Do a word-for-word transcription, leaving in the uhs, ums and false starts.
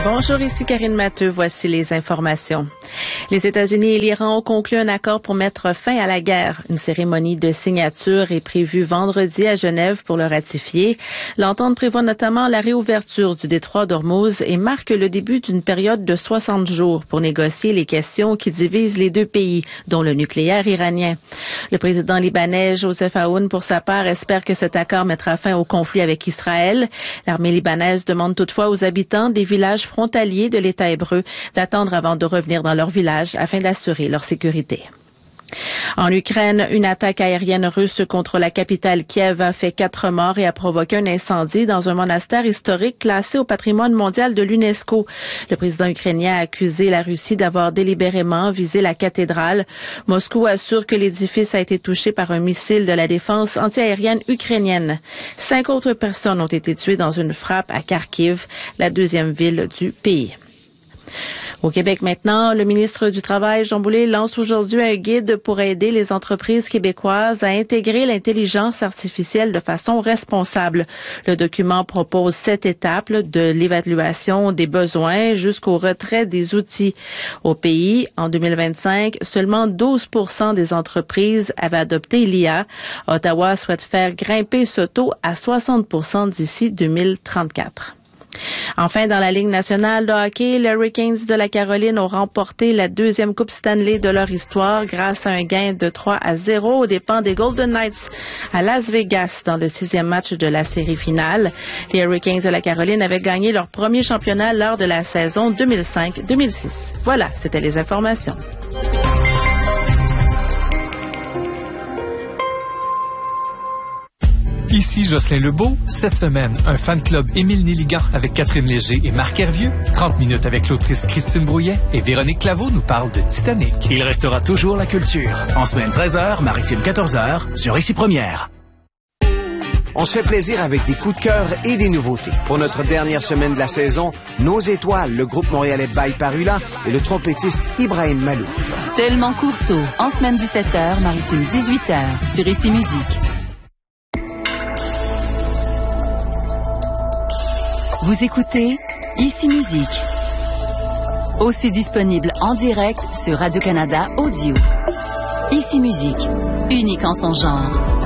Bonjour, ici Karine Matteux. Voici les informations. Les États-Unis et l'Iran ont conclu un accord pour mettre fin à la guerre. Une cérémonie de signature est prévue vendredi à Genève pour le ratifier. L'entente prévoit notamment la réouverture du détroit d'Ormuz et marque le début d'une période de soixante jours pour négocier les questions qui divisent les deux pays, dont le nucléaire iranien. Le président libanais Joseph Aoun, pour sa part, espère que cet accord mettra fin au conflit avec Israël. L'armée libanaise demande toutefois aux habitants des villages frontaliers de l'État hébreu d'attendre avant de revenir dans leur village afin d'assurer leur sécurité. En Ukraine, une attaque aérienne russe contre la capitale Kiev a fait quatre morts et a provoqué un incendie dans un monastère historique classé au patrimoine mondial de l'UNESCO. Le président ukrainien a accusé la Russie d'avoir délibérément visé la cathédrale. Moscou assure que l'édifice a été touché par un missile de la défense antiaérienne ukrainienne. Cinq autres personnes ont été tuées dans une frappe à Kharkiv, la deuxième ville du pays. Au Québec maintenant, le ministre du Travail, Jean Boulet, lance aujourd'hui un guide pour aider les entreprises québécoises à intégrer l'intelligence artificielle de façon responsable. Le document propose sept étapes de l'évaluation des besoins jusqu'au retrait des outils. Au pays, en deux mille vingt-cinq, seulement douze pour cent des entreprises avaient adopté l'I A. Ottawa souhaite faire grimper ce taux à soixante pour cent d'ici deux mille trente-quatre. Enfin, dans la Ligue nationale de hockey, les Hurricanes de la Caroline ont remporté la deuxième Coupe Stanley de leur histoire grâce à un gain de trois à zéro aux dépens des Golden Knights à Las Vegas dans le sixième match de la série finale. Les Hurricanes de la Caroline avaient gagné leur premier championnat lors de la saison deux mille cinq deux mille six. Voilà, c'était les informations. Ici Jocelyn Lebeau. Cette semaine, un fan club Émile Néligan avec Catherine Léger et Marc Hervieux. trente minutes avec l'autrice Christine Brouillet et Véronique Claveau nous parle de Titanic. Il restera toujours la culture. En semaine treize heures, maritime quatorze heures, sur Ici Première. On se fait plaisir avec des coups de cœur et des nouveautés. Pour notre dernière semaine de la saison, Nos Étoiles, le groupe montréalais Bail Parula et le trompettiste Ibrahim Malouf. Tellement Courteau, en semaine dix-sept heures, maritime dix-huit heures, sur Ici Musique. Vous écoutez Ici Musique. Aussi disponible en direct sur Radio-Canada Audio. Ici Musique, unique en son genre.